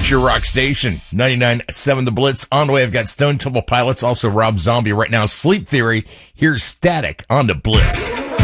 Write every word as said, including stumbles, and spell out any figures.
It's your rock station, ninety-nine point seven The Blitz. On the way, I've got Stone Temple Pilots, also Rob Zombie right now. Sleep Theory. Here's Static on The Blitz.